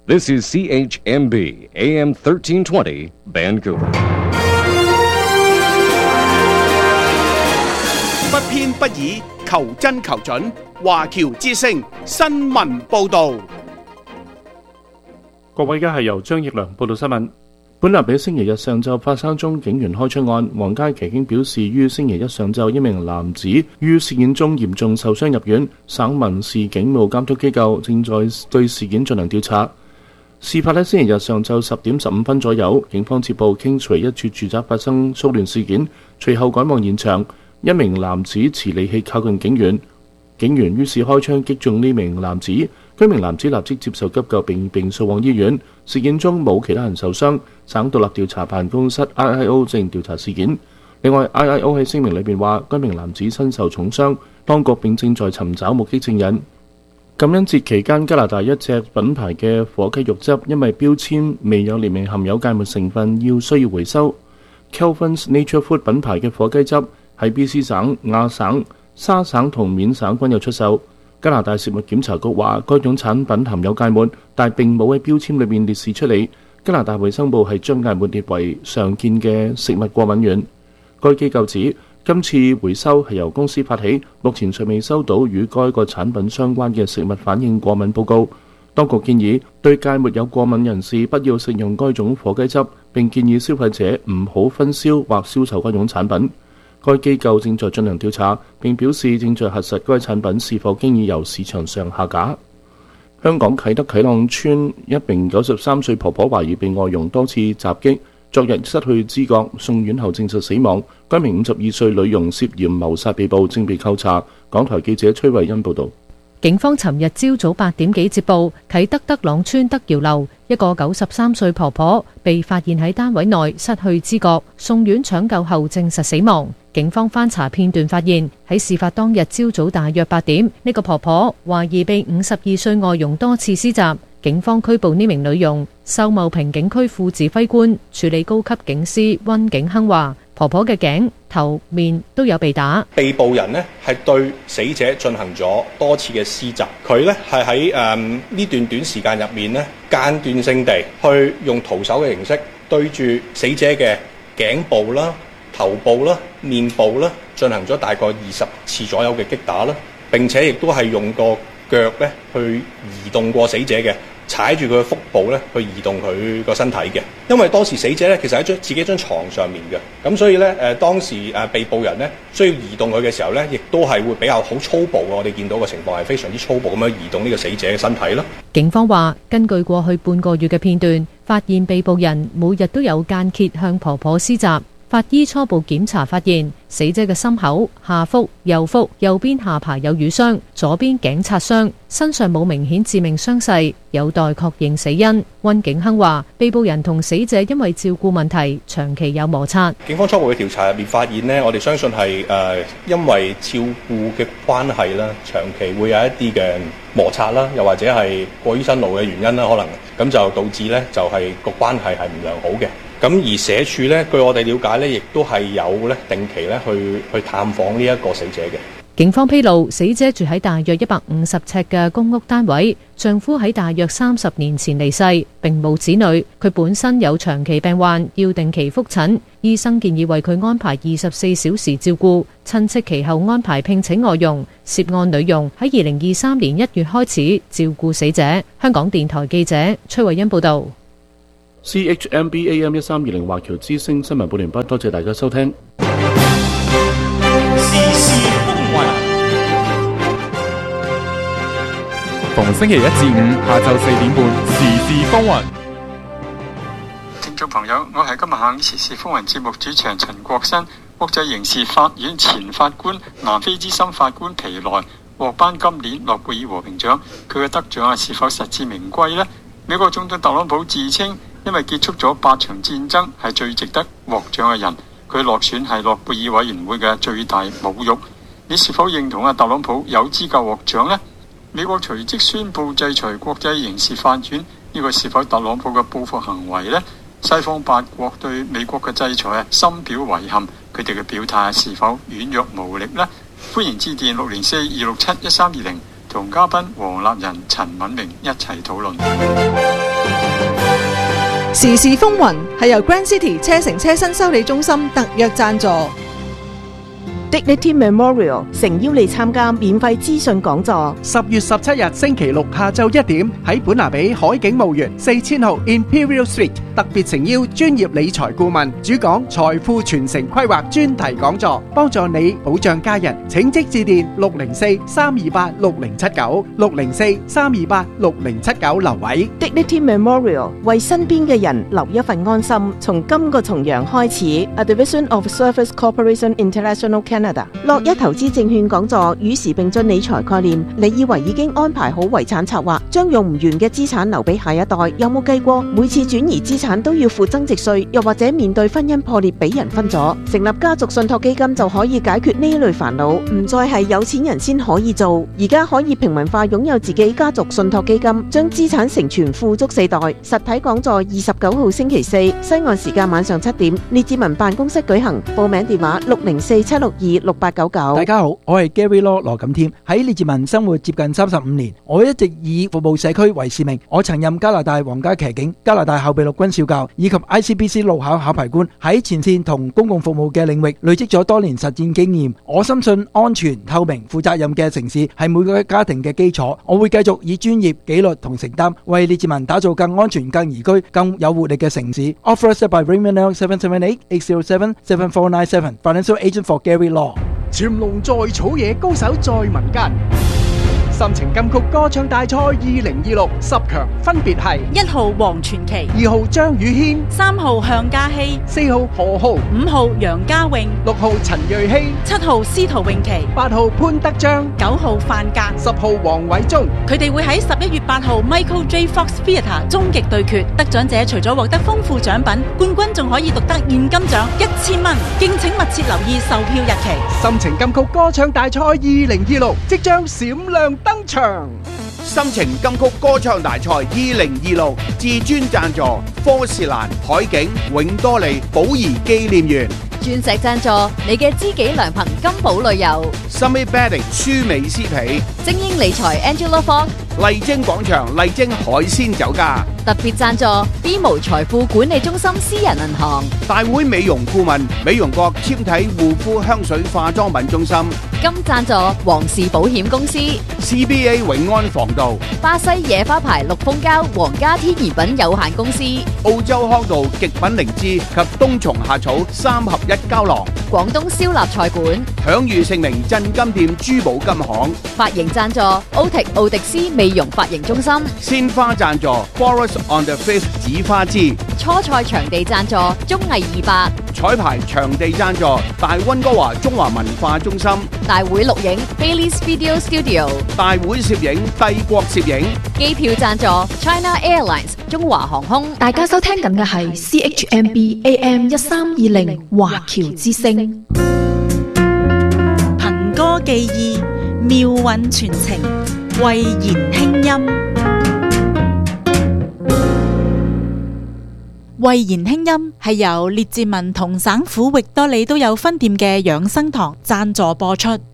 This is CHMB AM 1320 Vancouver。 不偏不倚，求真求準。華僑之聲新聞報導。 各位，而家係由張奕良報道新聞。本立比星期日上晝發生宗警員開槍案，皇家騎警表示，於星期一上晝一名男子於事件中嚴重受傷入院，省民事警務監督機構正在對事件進行調查。事發喺星期日上晝10點15分左右，警方接報 Kingsway 一處住宅發生騷亂事件，隨後趕往現場，一名男子持利器靠近警員，警員於是開槍擊中呢名男子，該名男子立即接受急救並送往醫院。事件中冇其他人受傷，省獨立調查辦公室 IIO 正調查事件。另外 IIO 喺聲明裏面話，該名男子身受重傷，當局並正在尋找目擊證人。感恩節期間，加拿大一隻品牌嘅火雞肉汁因為標籤未有列明含有芥末成分，需要回收。Kelvin's Nature Food 品牌嘅火雞汁喺 BC 省、亞省、沙省同緬省均有出售。加拿大食物檢查局話，該種產品含有芥末，但並冇喺標籤裏面列示出嚟。加拿大衛生部係將芥末列為常見嘅食物過敏源。該機構指，今次回收係由公司發起，目前尚未收到與該個產品相關嘅食物反應過敏報告。當局建議對芥末有過敏人士不要食用該種火雞汁，並建議消費者唔好分銷或銷售該種產品。該機構正在進行調查，並表示正在核實該產品是否經已由市場上下架。香港啟德啟朗邨一名93歲婆婆懷疑被外傭多次襲擊，昨日失去知覺，送院後證實死亡。該名52歲女傭涉嫌謀殺被捕，正被扣查。港台記者崔慧欣報導。 警方尋日朝早8點幾接報，啟德德朗邨德瑤樓一個93歲婆婆被發現喺單位內失去知覺，送院搶救後證實死亡。警方翻查片段發現，喺事發當日朝早大約8點，呢個婆婆懷疑被52歲外傭多次施襲。警方拘捕呢名女傭。秀茂坪警區副指揮官處理高級警司溫景亨話，婆婆嘅頸、頭、面都有被打。 被捕人呢係對死者進行咗多次嘅施襲，佢呢係喺呢段短時間入面呢間斷性地去用徒手嘅形式對住死者嘅頸部啦、頭部啦、面部啦進行咗大概20次左右嘅擊打啦，並且亦都係用個腳呢去移動過死者嘅。踩住佢嘅腹部咧，去移動佢個身體嘅。因為當時死者咧，其實喺自己張床上面嘅，咁所以咧當時被捕人咧需要移動佢嘅時候咧，亦都係會比較好粗暴嘅。我哋見到個情況係非常之粗暴咁樣移動呢個死者嘅身體咯。 警方話，根據過去半個月嘅片段，發現被捕人每日都有間歇向婆婆施襲。法醫初步檢查發現，死者嘅心口、下腹、右腹、右邊下巴有瘀傷，左邊頸擦傷，身上冇明顯致命傷勢，有待確認死因。溫景亨話，被捕人同死者因為照顧問題，長期有摩擦。 警方初步嘅調查入面發現呢，我哋相信係因為照顧嘅關係啦，長期會有一啲嘅摩擦啦，又或者係過於辛勞嘅原因啦，可能咁就導致呢就係個關係係唔良好嘅。咁而社署呢，據我哋了解呢，亦都係有呢定期呢去探訪呢一個死者嘅。 警方披露，死者住喺大約150尺嘅公屋單位，丈夫喺大約30年前離世，並無子女。佢本身有長期病患，要定期覆診，醫生建議為佢安排24小時照顧。親戚其後安排聘請外傭，涉案女傭喺2023年1月開始照顧死者。香港電台記者崔慧欣報道。 CHMB AM 1320華僑之聲新聞報完畢，多謝大家收聽。 時事風雲，逢星期1至5下晝4點半，時事風雲。 聽眾朋友，我係今日響時事風雲節目主持人陳國新。國際刑事法院前法官、南非資深法官皮萊獲頒今年諾貝爾和平獎，佢嘅得獎是否實至名歸呢？美國總統特朗普自稱因為結束咗8場戰爭係最值得獲獎嘅人，佢落選係諾貝爾委員會嘅最大侮辱。你是否認同特朗普有資格獲獎呢？美國隨即宣布制裁國際刑事法院，呢個是否特朗普嘅報復行為呢？西方8國對美國嘅制裁深表遺憾，佢哋嘅表態是否軟弱無力呢？歡迎致電604-267-1320 同嘉賓黃立仁、陳敏明一齊討論。 時事風雲係由 Grand City 車城車身修理中心特約贊助。 Dignity Memorial 誠邀你參加免費資訊講座。 10月17日星期六下晝1點喺本拿比海景墓園4000號 Imperial Street 特別誠邀專業理財顧問主講財富傳承規劃專題講座，幫助你保障家人。請即致電604-328-6079 604-328-6079留位。 Dignity Memorial 為身邊嘅人留一份安心。從今個重陽開始 ，A Division of Service Corporation International Canada 樂一投資證券講座與時並進理財概念。你以為已經安排好遺產策劃，將用唔完嘅資產留俾下一代？有冇計過每次轉移資產都要付增值稅，又或者面對婚姻破裂俾人分咗？成立家族信託基金就可以解決呢類煩惱，唔再係有錢人先可以做。而家可以平民化擁有自己家族信託基金，將資產承傳富足4代。實體講座29號星期四，西岸時間晚上7點，列治文辦公室舉行。報名電話604-762-6899。 大家好，我係 Gary Law 羅錦添。喺列治文生活接近35年，我一直以服務社區為使命。我曾任加拿大皇家騎警、加拿大後備陸軍少校以及 ICBC 路考考牌官，喺前線同公共服務嘅領域累積咗多年實戰經驗。我深信安全、透明、負責任嘅城市係每個家庭嘅基礎。我會繼續以專業、紀律同承擔，為列治文打造更安全、更宜居、更有活力嘅城市。Offered by Raymond L 778-807-7497 Financial Agent for Gary Law。 潛龍在草野，高手在民間。心情金曲歌唱大賽2026 10強分別係 1號黃傳奇、 2號張宇軒、 3號向嘉熙、 4號何浩、 5號楊家穎、 6號陳瑞希、 7號司徒詠琪、 8號潘德章、 9號范格、 10號黃偉忠。佢哋會喺11月8號 Michael J. Fox Theatre 終極對決，得獎者除咗獲得豐富獎品，冠軍仲可以獨得現金獎1000蚊。敬請密切留意售票日期。 心情金曲歌唱大賽2026即將閃亮登場。心情金曲歌唱大賽2026至尊贊助科士蘭、海景、永多利、寶儀紀念園。 鑽石贊助你嘅知己良朋金寶旅遊。 Summit Bedding 舒美絲皮。 精英理財 Angela Fong。 麗晶廣場麗晶海鮮酒家。 特別贊助 BMO 財富管理中心私人銀行。 大會美容顧問美容國纖體護膚香水化妝品中心。 金贊助皇氏保險公司。 CBA 永安防盜。 巴西野花牌綠蜂膠皇家天然品有限公司。 澳洲康道極品靈芝及冬蟲夏草3合1膠囊。 廣東燒臘菜館。 享譽盛名鎮金店珠寶金行。 髮型贊助奧迪斯美容髮型中心。 鮮花贊助 Forest on the Face 紫花枝。 初賽場地贊助綜藝200。 彩排場地贊助大溫哥華中華文化中心。 大會錄影 Bailey's Video Studio。 大會攝影帝國攝影。 機票贊助 China Airlines 中華航空。 大家收聽緊嘅係 CHMB AM 1320華僑之聲。 憑歌寄意，妙韻傳情，慧言輕音。慧言輕音係由列治文同省府域多利都有分店嘅養生堂贊助播出。